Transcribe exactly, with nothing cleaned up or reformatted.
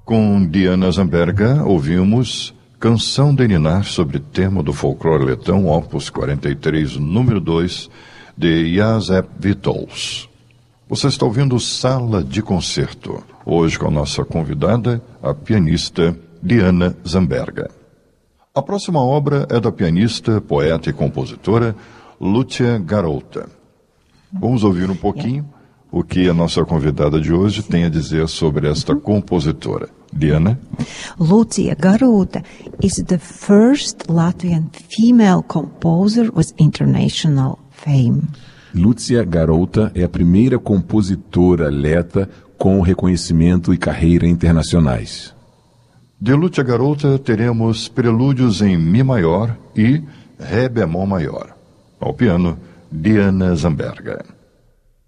Com Diana Zamberga, ouvimos Canção de Ninar sobre tema do folclore letão, opus quarenta e três, número dois, de Jozef Vitols. Você está ouvindo Sala de Concerto, hoje com a nossa convidada, a pianista Diana Zamberga. A próxima obra é da pianista, poeta e compositora Lucia Garota. Vamos ouvir um pouquinho o que a nossa convidada de hoje tem a dizer sobre esta compositora. Diana? Lucia Garota is the first Latvian female composer with international fame. Lucia Garota é a primeira compositora leta com reconhecimento e carreira internacionais. De Lucia Garota teremos prelúdios em Mi maior e Ré bemol maior. Ao piano, Diana Zamberga.